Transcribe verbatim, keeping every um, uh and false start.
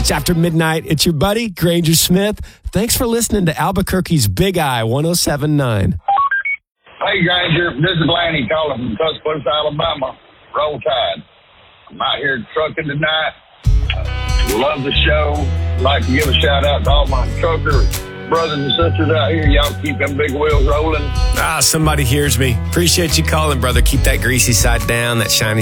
It's after midnight. It's your buddy, Granger Smith. Thanks for listening to Albuquerque's Big Eye one oh seven point nine. Hey, Granger. This is Lanny calling from Tuscaloosa, Alabama. Roll Tide. I'm out here trucking tonight. Uh, love the show. Like to give a shout out to all my trucker brothers and sisters out here. Y'all keep them big wheels rolling. Ah, somebody hears me. Appreciate you calling, brother. Keep that greasy side down, that shiny